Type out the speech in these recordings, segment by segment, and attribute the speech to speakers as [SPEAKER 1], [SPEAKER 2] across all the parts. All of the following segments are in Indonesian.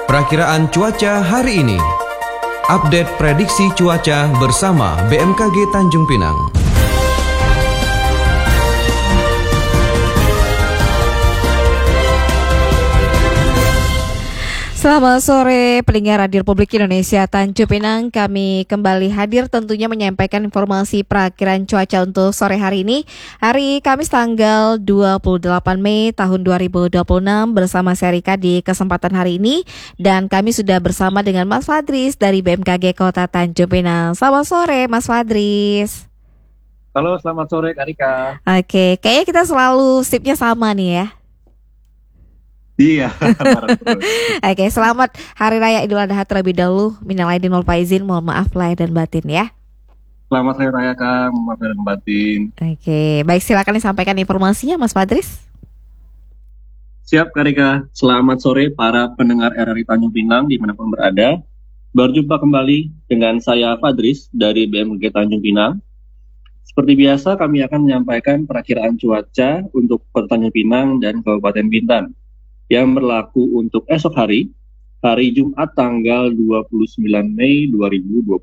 [SPEAKER 1] Perakiraan cuaca hari ini. Update prediksi cuaca bersama BMKG Tanjung Pinang.
[SPEAKER 2] Selamat sore pendengar Radio Republik Indonesia Tanjung Pinang. Kami kembali hadir tentunya menyampaikan informasi perakiraan cuaca untuk sore hari ini. Hari Kamis tanggal 28 Mei tahun 2026 bersama saya Rika di kesempatan hari ini. Dan kami sudah bersama dengan Mas Fadris dari BMKG Kota Tanjung Pinang. Selamat sore Mas Fadris.
[SPEAKER 3] Halo, selamat sore Kak Rika.
[SPEAKER 2] Oke, kayaknya kita selalu sipnya sama nih ya.
[SPEAKER 3] Iya.
[SPEAKER 2] Oke, selamat Hari Raya Idul Adha terlebih dahulu. Minal aidin wal faizin, mohon maaf lahir dan batin ya.
[SPEAKER 3] Selamat Hari Raya Kak, mohon maaf lahir dan batin.
[SPEAKER 2] Oke, baik, silakan disampaikan informasinya Mas Fadris.
[SPEAKER 3] Siap Kak Rika. Selamat sore para pendengar RRI Tanjung Pinang dimanapun berada. Berjumpa kembali dengan saya Fadris dari BMKG Tanjung Pinang. Seperti biasa kami akan menyampaikan perakiraan cuaca untuk Kota Tanjung Pinang dan Kabupaten Bintan yang berlaku untuk esok hari Jumat tanggal 29 Mei 2026.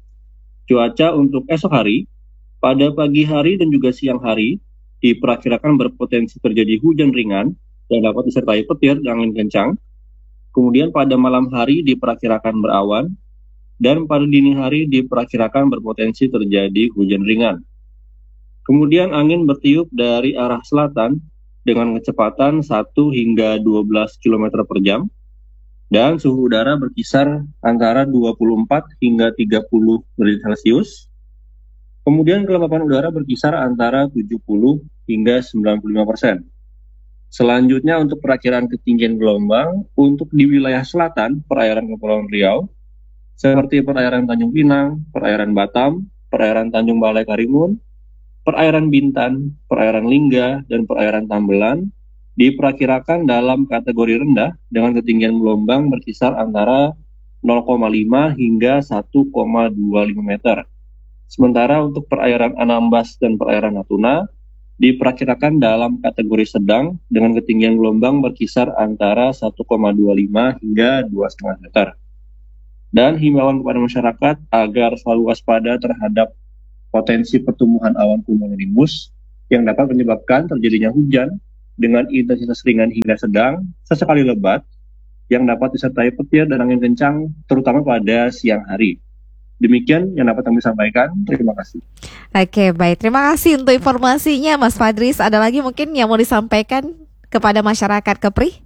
[SPEAKER 3] Cuaca untuk esok hari, pada pagi hari dan juga siang hari, diperkirakan berpotensi terjadi hujan ringan yang dapat disertai petir dan angin kencang. Kemudian pada malam hari diperkirakan berawan, dan pada dini hari diperkirakan berpotensi terjadi hujan ringan. Kemudian angin bertiup dari arah selatan, dengan kecepatan 1 hingga 12 km per jam, dan suhu udara berkisar antara 24 hingga 30 derajat Celcius. Kemudian kelembapan udara berkisar antara 70 hingga 95%. Selanjutnya untuk perakiraan ketinggian gelombang, untuk di wilayah selatan perairan Kepulauan Riau, seperti perairan Tanjung Pinang, perairan Batam, perairan Tanjung Balai Karimun, perairan Bintan, perairan Lingga, dan perairan Tambelan diperkirakan dalam kategori rendah dengan ketinggian gelombang berkisar antara 0,5 hingga 1,25 meter. Sementara untuk perairan Anambas dan perairan Natuna diperkirakan dalam kategori sedang dengan ketinggian gelombang berkisar antara 1,25 hingga 2,5 meter. Dan himbauan kepada masyarakat agar selalu waspada terhadap potensi pertumbuhan awan cumulonimbus yang dapat menyebabkan terjadinya hujan dengan intensitas ringan hingga sedang, sesekali lebat, yang dapat disertai petir dan angin kencang, terutama pada siang hari. Demikian yang dapat kami sampaikan. Terima kasih.
[SPEAKER 2] Oke, baik. Terima kasih untuk informasinya Mas Fadris. Ada lagi mungkin yang mau disampaikan kepada masyarakat Kepri?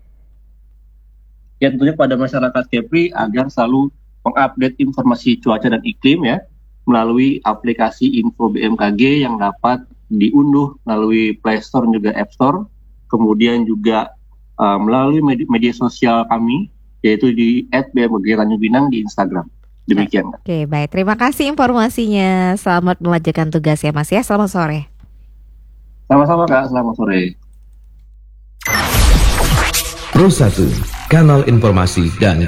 [SPEAKER 3] Ya, tentunya pada masyarakat Kepri agar selalu mengupdate informasi cuaca dan iklim ya, melalui aplikasi Info BMKG yang dapat diunduh melalui Play Store dan juga App Store, kemudian juga melalui media sosial kami, yaitu di @BMKG Tanjung Pinang di Instagram. Demikian.
[SPEAKER 2] Oke, baik. Terima kasih informasinya. Selamat melanjutkan tugas ya Mas ya. Selamat sore.
[SPEAKER 3] Sama-sama Kak, selamat sore.
[SPEAKER 1] Pro 1, kanal informasi dan